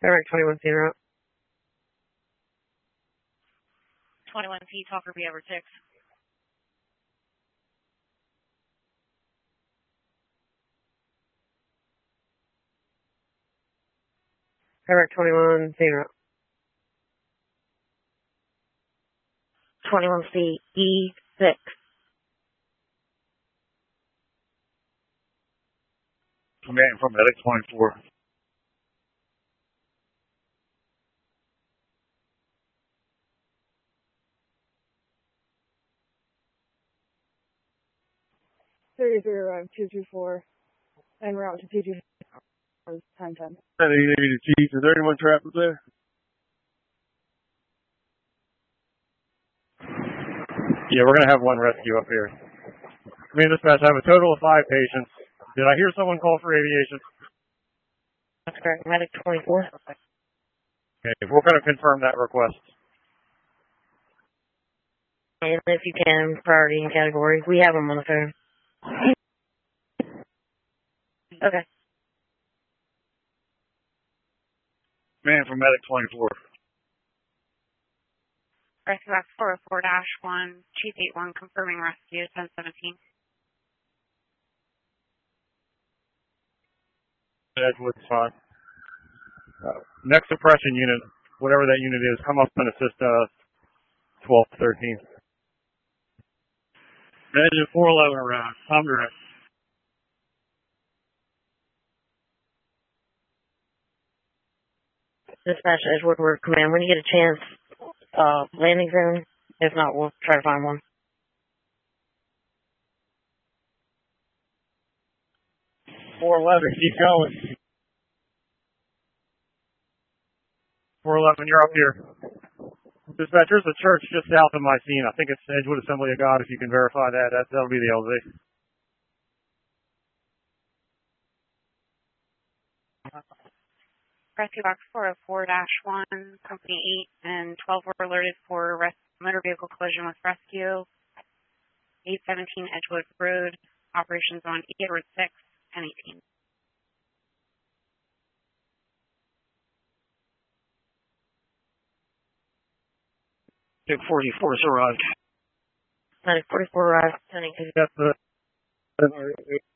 Direct 21 C route. 21C, Talker B over 6. Direct 21 C route. 21C, E6. Command from Medic 24. Arrive 224 en route to PG. Time 10. Chief, is there anyone trapped up there? Yeah, we're going to have one rescue up here. Me and dispatch have a total of 5 patients. Did I hear someone call for aviation? That's correct. Medic 24. Okay, we're going to confirm that request. And if you can, priority and category. We have them on the phone. Okay. Man from Medic 24. Rescue Box 404-1, Chief 81, confirming rescue, 1017. Edgewood's fine. Next suppression unit, whatever that unit is, come up and assist 1213. Engine 411 around. I'm direct. Dispatch Edgewood Word Command. When you get a chance, landing zone. If not, we'll try to find one. 411, keep going. 411, you're up here. Dispatch, there's a church just south of my scene. I think it's Edgewood Assembly of God. If you can verify that, that'll be the LZ. Rescue Box 404-1, Company 8 and 12 were alerted for motor vehicle collision with rescue. 817 Edgewood Road, operations on Edward 6 and 18. Dick 44 has arrived. Medic 44 arrived. 1018. That's the